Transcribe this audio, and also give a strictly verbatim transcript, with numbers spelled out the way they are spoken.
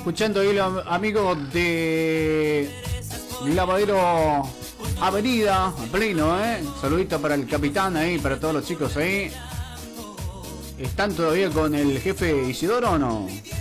Escuchando ahí los amigos de Lavadero Avenida, a pleno, ¿eh? Saludito para el capitán ahí, para todos los chicos ahí. ¿Están todavía con el jefe Isidoro o no?